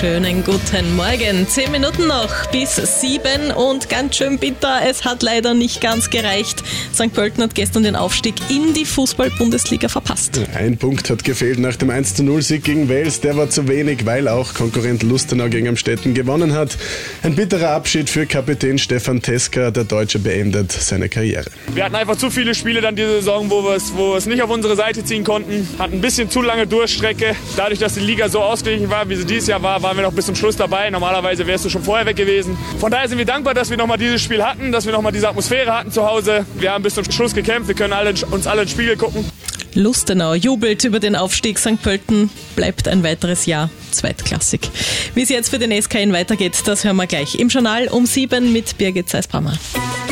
Schönen guten Morgen. 10 Minuten noch bis 7 und ganz schön bitter. Es hat leider nicht ganz gereicht. St. Pölten hat gestern den Aufstieg in die Fußball-Bundesliga verpasst. Ein Punkt hat gefehlt nach dem 1:0-Sieg gegen Wels. Der war zu wenig, weil auch Konkurrent Lustenau gegen Amstetten gewonnen hat. Ein bitterer Abschied für Kapitän Stefan Teska. Der Deutsche beendet seine Karriere. Wir hatten einfach zu viele Spiele dann diese Saison, wo wir es nicht auf unsere Seite ziehen konnten. Hatten ein bisschen zu lange Durchstrecke. Dadurch, dass die Liga so ausgeglichen war, wie sie dieses Jahr war, waren wir noch bis zum Schluss dabei. Normalerweise wärst du schon vorher weg gewesen. Von daher sind wir dankbar, dass wir nochmal dieses Spiel hatten, dass wir nochmal diese Atmosphäre hatten zu Hause. Wir haben bis zum Schluss gekämpft, wir können uns alle in den Spiegel gucken. Lustenau jubelt über den Aufstieg. St. Pölten bleibt ein weiteres Jahr zweitklassig. Wie es jetzt für den SK weitergeht, das hören wir gleich im Journal um 7 mit Birgit Seisbrammer.